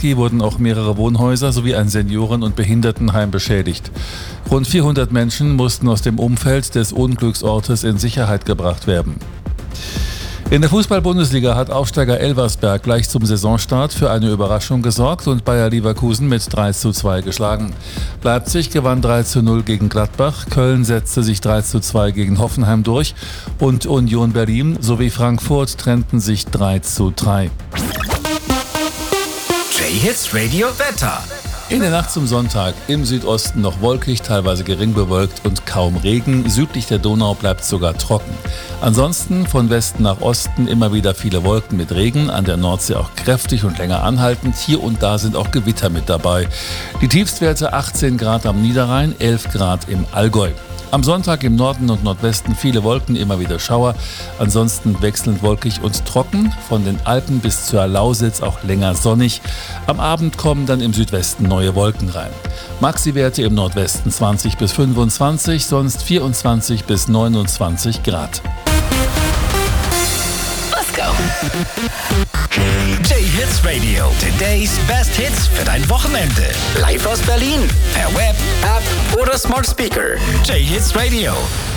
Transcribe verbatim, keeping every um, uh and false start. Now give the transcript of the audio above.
Ski wurden auch mehrere Wohnhäuser sowie ein Senioren- und Behindertenheim beschädigt. Rund vierhundert Menschen mussten aus dem Umfeld des Unglücksortes in Sicherheit gebracht werden. In der Fußball-Bundesliga hat Aufsteiger Elversberg gleich zum Saisonstart für eine Überraschung gesorgt und Bayer Leverkusen mit drei zu zwei geschlagen. Leipzig gewann drei zu null gegen Gladbach, Köln setzte sich drei zu zwei gegen Hoffenheim durch und Union Berlin sowie Frankfurt trennten sich drei zu drei. J-Hits Radio Wetter. In der Nacht zum Sonntag im Südosten noch wolkig, teilweise gering bewölkt und kaum Regen. Südlich der Donau bleibt sogar trocken. Ansonsten von Westen nach Osten immer wieder viele Wolken mit Regen, an der Nordsee auch kräftig und länger anhaltend. Hier und da sind auch Gewitter mit dabei. Die Tiefstwerte achtzehn Grad am Niederrhein, elf Grad im Allgäu. Am Sonntag im Norden und Nordwesten viele Wolken, immer wieder Schauer. Ansonsten wechselnd wolkig und trocken. Von den Alpen bis zur Lausitz auch länger sonnig. Am Abend kommen dann im Südwesten neue Wolken rein. Maxi-Werte im Nordwesten zwanzig bis fünfundzwanzig, sonst vierundzwanzig bis neunundzwanzig Grad. Let's go! J-Hits Radio, today's best hits für dein Wochenende. Live aus Berlin, per Web, App oder Smart Speaker. J-Hits Radio.